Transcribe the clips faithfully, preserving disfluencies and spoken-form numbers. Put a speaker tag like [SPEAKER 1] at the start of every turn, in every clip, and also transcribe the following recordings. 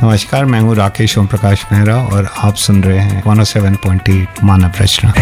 [SPEAKER 1] नमस्कार, मैं हूँ राकेश ओम प्रकाश मेहरा और आप सुन रहे हैं one O seven point eight मानव रचना।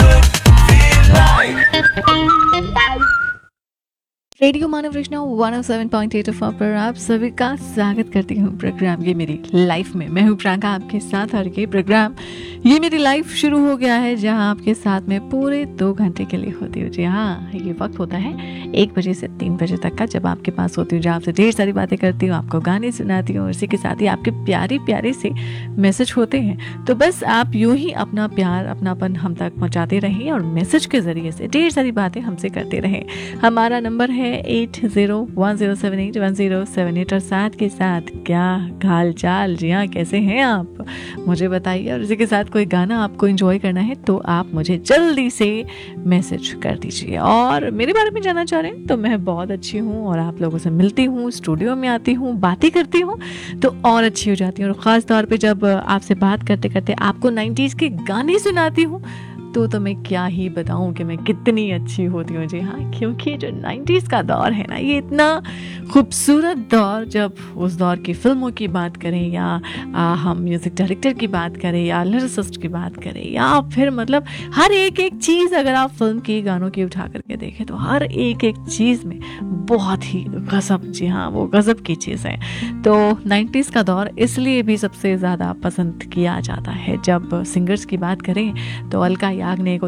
[SPEAKER 2] रेडियो मानव रचना one O seven point eight F पर आप सभी का स्वागत करती हूँ प्रोग्राम ये मेरी लाइफ में। मैं हूँ प्रियंका आपके साथ और ये प्रोग्राम ये मेरी लाइफ शुरू हो गया है जहाँ आपके साथ में पूरे दो घंटे के लिए होती हूँ। जी हाँ, ये वक्त होता है एक बजे से तीन बजे तक का, जब आपके पास होती हूँ, जहाँ आपसे ढेर सारी बातें करती हूँ, आपको गाने सुनाती हूँ और इसी के साथ ही आपके प्यारे प्यारे से मैसेज होते हैं। तो बस आप यूँ ही अपना प्यार अपनापन हम तक पहुँचाते रहें और मैसेज के ज़रिए से ढेर सारी बातें हमसे करते रहें। हमारा नंबर है eight zero one zero seven eight one zero seven eight और साथ के साथ क्या हाल चाल, जी हाँ कैसे हैं आप, मुझे बताइए। और इसी के साथ कोई गाना आपको एंजॉय करना है तो आप मुझे जल्दी से मैसेज कर दीजिए। और मेरे बारे में जानना चाह रहे हैं तो मैं बहुत अच्छी हूँ और आप लोगों से मिलती हूँ, स्टूडियो में आती हूँ, बातें करती हूँ तो और अच्छी हो जाती हूँ। और ख़ास तौर पे जब आपसे बात करते करते आपको नाइन्टीज़ के गाने सुनाती हूँ तो तो मैं क्या ही बताऊं कि मैं कितनी अच्छी होती हूँ। जी हाँ, क्योंकि जो नाइन्टीज़ का दौर है ना, ये इतना खूबसूरत दौर, जब उस दौर की फिल्मों की बात करें या आ, हम म्यूज़िक डायरेक्टर की बात करें या लिरिसिस्ट की बात करें या फिर मतलब हर एक एक चीज़ अगर आप फिल्म की गानों की उठा करके देखें तो हर एक एक चीज़ में बहुत ही गज़ब, जी हाँ वो गज़ब की चीज़ है। तो नाइन्टीज़ का दौर इसलिए भी सबसे ज़्यादा पसंद किया जाता है। जब सिंगर्स की बात करें तो अलका याग्निक,